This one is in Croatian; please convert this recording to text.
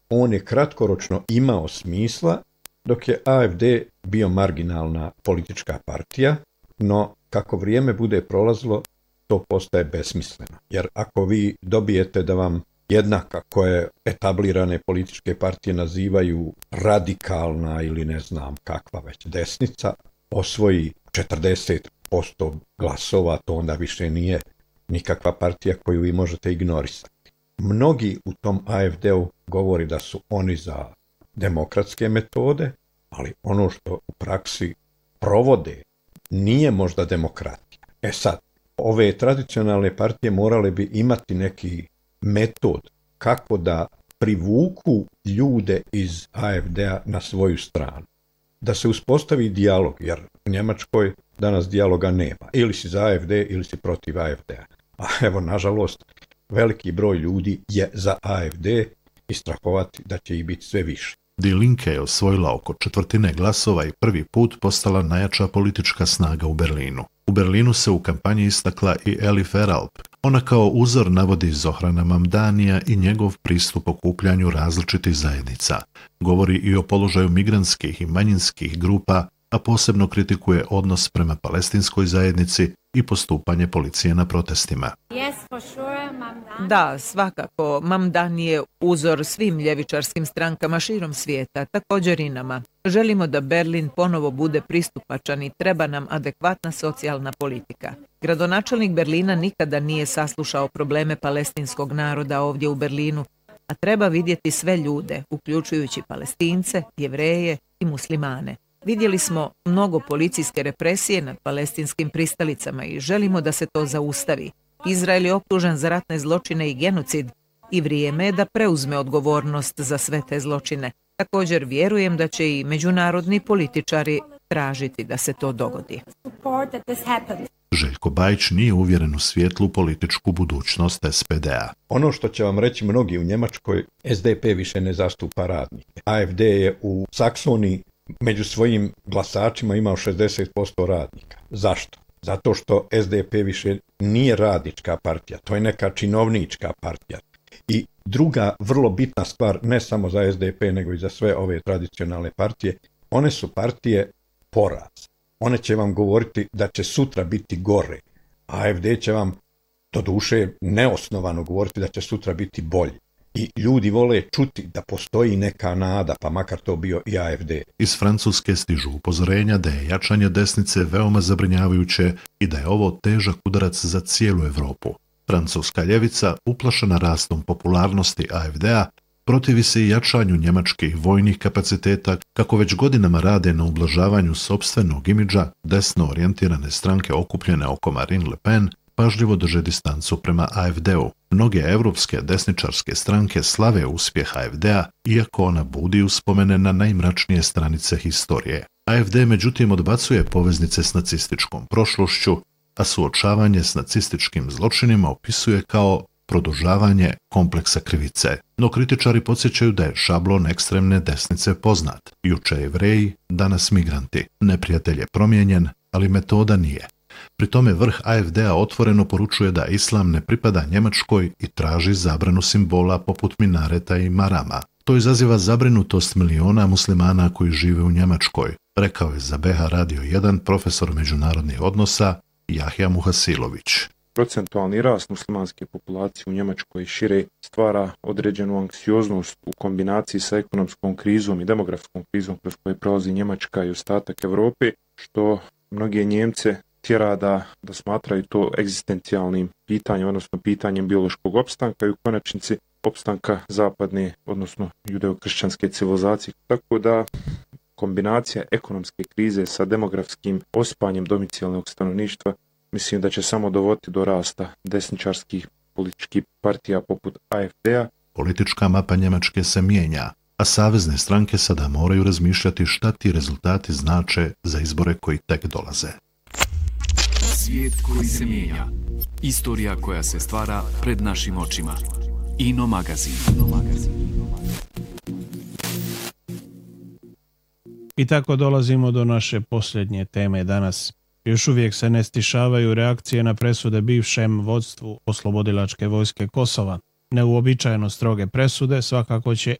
on je kratkoročno imao smisla, dok je AfD bio marginalna politička partija, no kako vrijeme bude prolazilo, to postaje besmisleno. Jer ako vi dobijete da vam jednaka koje etablirane političke partije nazivaju radikalna ili ne znam kakva već desnica, osvoji 40% glasova, to onda više nije nikakva partija koju vi možete ignorisati. Mnogi u tom AfD-u govori da su oni za demokratske metode, ali ono što u praksi provode nije možda demokratija. Sad, ove tradicionalne partije morale bi imati neki metod kako da privuku ljude iz AfD-a na svoju stranu. Da se uspostavi dijalog, jer u Njemačkoj danas dijaloga nema. Ili si za AfD ili si protiv AfD-a. A evo, nažalost, veliki broj ljudi je za AfD i strahovati da će ih biti sve više. Die Linke je osvojila oko 1/4 glasova i prvi put postala najjača politička snaga u Berlinu. U Berlinu se u kampanji istakla i Elif Eralp. Ona kao uzor navodi Zohrana Mamdanija i njegov pristup okupljanju različitih zajednica. Govori i o položaju migrantskih i manjinskih grupa, a posebno kritikuje odnos prema palestinskoj zajednici i postupanje policije na protestima. Da, svakako, Mamdani je uzor svim ljevičarskim strankama širom svijeta, također i nama. Želimo da Berlin ponovo bude pristupačan i treba nam adekvatna socijalna politika. Gradonačelnik Berlina nikada nije saslušao probleme palestinskog naroda ovdje u Berlinu, a treba vidjeti sve ljude, uključujući Palestince, Jevreje i Muslimane. Vidjeli smo mnogo policijske represije nad palestinskim pristalicama i želimo da se to zaustavi. Izrael je optužen za ratne zločine i genocid i vrijeme je da preuzme odgovornost za sve te zločine. Također vjerujem da će i međunarodni političari tražiti da se to dogodi. Željko Bajić nije uvjeren u svijetlu političku budućnost SPD-a. Ono što će vam reći mnogi u Njemačkoj, SDP više ne zastupa radnike. AfD je u Saksoniji među svojim glasačima imao 60% radnika. Zašto? Zato što SDP više nije radnička partija, to je neka činovnička partija. I druga vrlo bitna stvar, ne samo za SDP, nego i za sve ove tradicionalne partije, one su partije poraz. One će vam govoriti da će sutra biti gore. AfD će vam, doduše, neosnovano govoriti da će sutra biti bolje. I ljudi vole čuti da postoji neka nada, pa makar to bio i AfD. Iz Francuske stižu upozorenja da je jačanje desnice veoma zabrinjavajuće i da je ovo težak udarac za cijelu Evropu. Francuska ljevica, uplašena rastom popularnosti AfD-a, protivi se i jačanju njemačkih vojnih kapaciteta, kako već godinama rade na ublažavanju sopstvenog imidža, desno orijentirane stranke okupljene oko Marine Le Pen pažljivo drže distancu prema AfD-u. Mnoge evropske desničarske stranke slave uspjeh AfD-a, iako ona budi uspomene na najmračnije stranice historije. AfD međutim odbacuje poveznice s nacističkom prošlošću, a suočavanje s nacističkim zločinima opisuje kao produžavanje kompleksa krivice. No kritičari podsjećaju da je šablon ekstremne desnice poznat. Juče Jevreji, danas migranti. Neprijatelj je promijenjen, ali metoda nije. Pri tome vrh AfD-a otvoreno poručuje da islam ne pripada Njemačkoj i traži zabranu simbola poput minareta i marama. To izaziva zabrinutost miliona muslimana koji žive u Njemačkoj, rekao je za BH Radio 1 profesor međunarodnih odnosa Jahja Muhasilović. Procentualni rast muslimanske populacije u Njemačkoj šire stvara određenu anksioznost u kombinaciji sa ekonomskom krizom i demografskom krizom kroz koje prolazi Njemačka i ostatak Evrope, što mnoge Njemce tjera da smatraju to egzistencijalnim pitanjem, odnosno pitanjem biološkog opstanka i u konačnici opstanka zapadne, odnosno judeo-kršćanske civilizacije. Tako da kombinacija ekonomske krize sa demografskim ospanjem domicilnog stanovništva mislim da će samo dovoditi do rasta desničarskih političkih partija poput AfD-a. Politička mapa Njemačke se mijenja, a savezne stranke sada moraju razmišljati šta ti rezultati znače za izbore koji tek dolaze. Svijet koji se mijenja. Istorija koja se stvara pred našim očima. Ino magazin. I tako dolazimo do naše posljednje teme danas. Još uvijek se ne stišavaju reakcije na presude bivšem vodstvu Oslobodilačke vojske Kosova. Neuobičajeno stroge presude svakako će